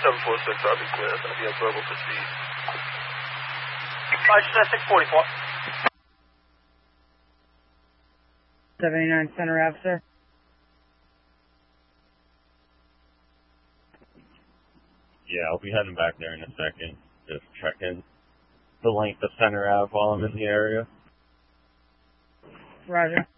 746, I'll be clear. I'll be on verbal proceed. Roger, 644. 79 Center Ave, sir. Yeah, I'll be heading back there in a second. Just checking the length of Center Ave while I'm in the area. Roger.